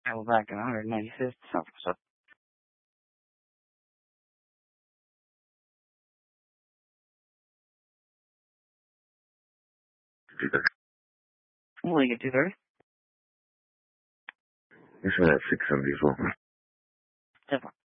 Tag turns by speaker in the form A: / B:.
A: I was back at 195th South. So, will you get 2:30?
B: Yes, sir, at 6:70 as well.
A: 10